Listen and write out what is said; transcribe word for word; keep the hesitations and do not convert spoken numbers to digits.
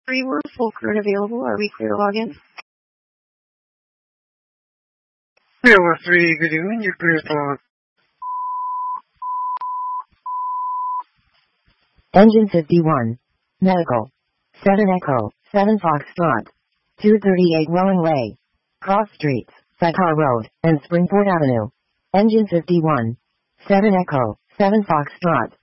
Three were full current available. Are we clear to log in? three oh three, good evening. You're clear to log. Engine fifty-one. Medical. seven Echo, seven Foxtrot. two thirty-eight Welling Way. Cross Streets, Sycar Road, and Springport Avenue. Engine fifty-one. seven Echo, seven Foxtrot.